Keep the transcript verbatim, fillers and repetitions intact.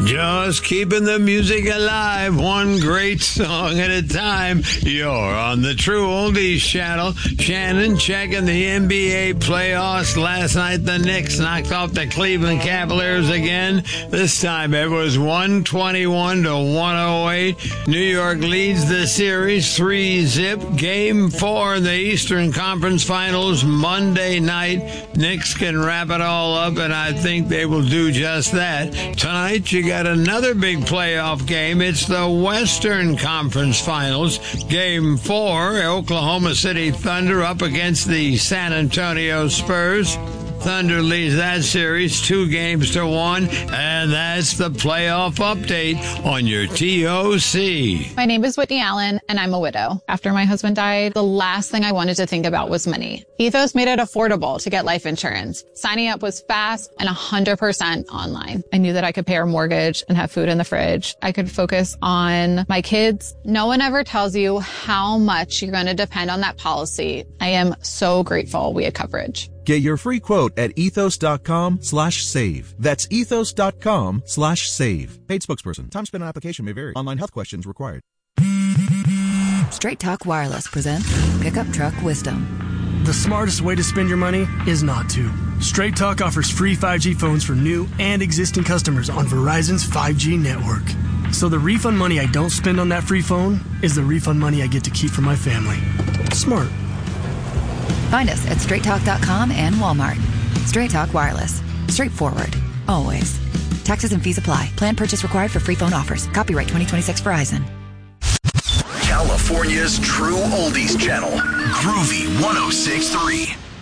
Just keeping the music alive, one great song at a time. You're on the True Oldies channel. Shannon checking the N B A playoffs. Last night, the Knicks knocked off the Cleveland Cavaliers again. This time, it was one twenty-one to one oh eight. New York leads the series three zip. Game four in the Eastern Conference Finals Monday night. Knicks can wrap it all up, and I think they will do just that. Tonight, you got another big playoff game. It's the Western Conference Finals. Game four, Oklahoma City Thunder up against the San Antonio Spurs. Thunder leads that series two games to one, and that's the playoff update on your T O C. My name is Whitney Allen, and I'm a widow. After my husband died, the last thing I wanted to think about was money. Ethos made it affordable to get life insurance. Signing up was fast and one hundred percent online. I knew that I could pay our mortgage and have food in the fridge. I could focus on my kids. No one ever tells you how much you're going to depend on that policy. I am so grateful we had coverage. Get your free quote at ethos.com slash save. That's ethos.com slash save. Paid spokesperson. Time spent on application may vary. Online health questions required. Straight Talk Wireless presents Pickup Truck Wisdom. The smartest way to spend your money is not to. Straight Talk offers free five G phones for new and existing customers on Verizon's five G network. So the refund money I don't spend on that free phone is the refund money I get to keep for my family. Smart. Find us at straight talk dot com and Walmart. Straight Talk Wireless. Straightforward. Always. Taxes and fees apply. Plan purchase required for free phone offers. Copyright twenty twenty-six Verizon. California's True Oldies channel. Groovy one oh six point three.